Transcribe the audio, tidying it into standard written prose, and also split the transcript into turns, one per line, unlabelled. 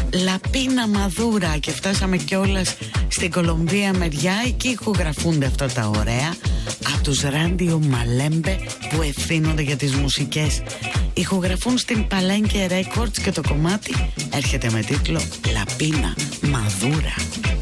Λαπίνα Μαδούρα. Και φτάσαμε κιόλας στην Κολομβία μεριά. Εκεί ηχογραφούνται αυτά τα ωραία από τους Ράντιο Μαλέμπε που ευθύνονται για τις μουσικές. Ηχογραφούν στην Palenque Records και το κομμάτι έρχεται με τίτλο Λαπίνα Μαδούρα.